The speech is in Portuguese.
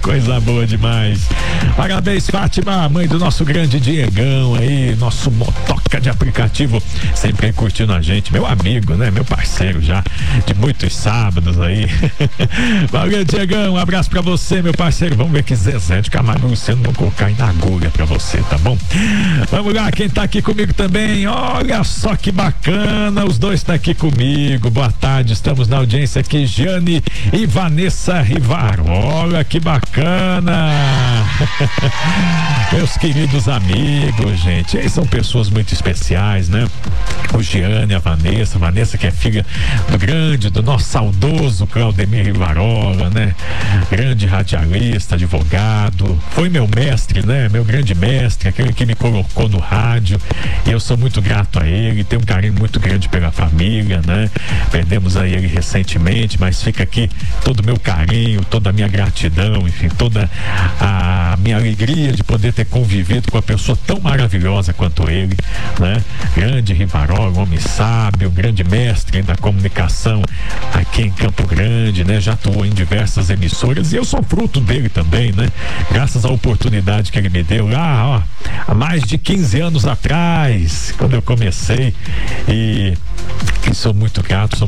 Coisa boa demais. Parabéns, Fátima, mãe do nosso grande Diegão aí, nosso motoca de aplicativo, sempre aí curtindo a gente, meu amigo, né? Meu parceiro já de muitos sábados aí. Valeu, Diegão, um abraço pra você, meu parceiro. Vamos ver que Zezé de Camargo e Luciano vão colocar aí na agulha pra você, tá bom? Vamos lá, quem tá aqui comigo também, olha só que bacana, os dois tá aqui comigo, boa tarde, estamos na audiência aqui, Giane e Vanessa Rivarola, que bacana. Meus queridos amigos, gente, eles são pessoas muito especiais, né? O Giane, a Vanessa que é filha do nosso saudoso Claudemir Rivarola, né? Grande radialista, advogado, foi meu mestre, né? Meu grande mestre, aquele que me colocou no rádio, e eu sou muito grato a ele, tenho um carinho muito grande pela família, né? Perdemos a ele recentemente, mas fica aqui todo o meu carinho, toda a minha gratidão, enfim, toda a minha alegria de poder ter convivido com uma pessoa tão maravilhosa quanto ele, né? Grande Rivarola, um homem sábio, um grande mestre da comunicação aqui em Campo Grande, né? Já atuou em diversas emissoras e eu sou fruto dele também, né? Graças à oportunidade que ele me deu lá, ó, há mais de 15 anos atrás, quando eu comecei, e sou muito grato,